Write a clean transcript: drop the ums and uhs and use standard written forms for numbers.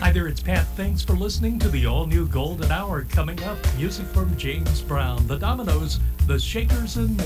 Hi there, it's Pat. Thanks for listening to the all-new Golden Hour. Coming up, music from James Brown, the Dominoes, the Shakers, and more.